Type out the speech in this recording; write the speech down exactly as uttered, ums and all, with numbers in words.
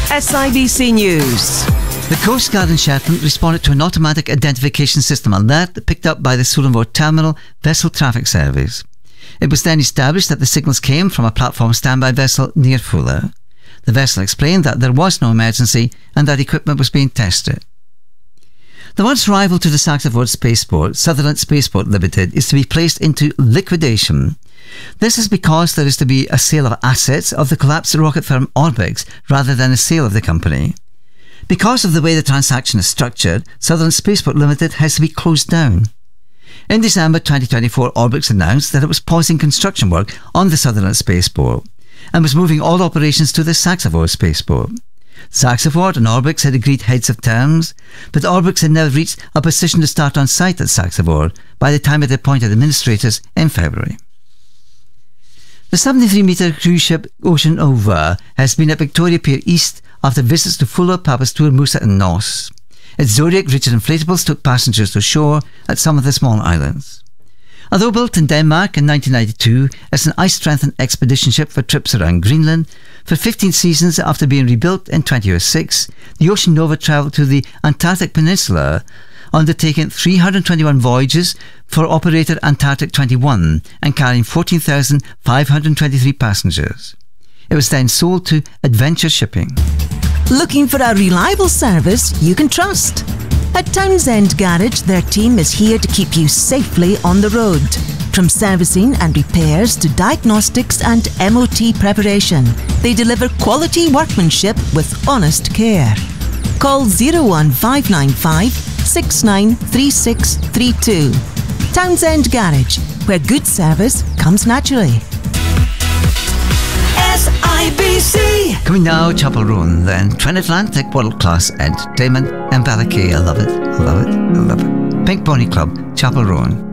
S I B C News. The Coast Guard in Shetland responded to an automatic identification system alert picked up by the Sullivore Terminal Vessel Traffic Service. It was then established that the signals came from a platform standby vessel near Fuller. The vessel explained that there was no emergency and that equipment was being tested. The once rival to the Saxaford Spaceport, Sutherland Spaceport Limited, is to be placed into liquidation. This is because there is to be a sale of assets of the collapsed rocket firm Orbix rather than a sale of the company. Because of the way the transaction is structured, Sutherland Spaceport Limited has to be closed down. In December twenty twenty-four, Orbix announced that it was pausing construction work on the Sutherland Spaceport and was moving all operations to the Saxaford Spaceport. Saxaford and Orbix had agreed heads of terms, but Orbix had never reached a position to start on site at Saxaford by the time it appointed administrators in February. The seventy-three metre cruise ship Ocean Ova has been at Victoria Pier East after visits to Fuller, Papastur, Musa and Nos. Its Zodiac rigid inflatables took passengers to shore at some of the small islands. Although built in Denmark in nineteen ninety-two as an ice-strengthened expedition ship for trips around Greenland, for fifteen seasons after being rebuilt in two thousand six, the Ocean Nova travelled to the Antarctic Peninsula, undertaking three hundred twenty-one voyages for operator Antarctic twenty-one and carrying fourteen thousand five hundred twenty-three passengers. It was then sold to Adventure Shipping. Looking for a reliable service you can trust? At Townsend Garage, their team is here to keep you safely on the road. From servicing and repairs to diagnostics and M O T preparation, they deliver quality workmanship with honest care. Call zero one five nine five, six nine three six three two. Townsend Garage, where good service comes naturally. S I B C. Coming now, Chapel Roan, then Transatlantic World Class Entertainment and Ballacay. I love it, I love it, I love it. Pink Pony Club, Chapel Roan.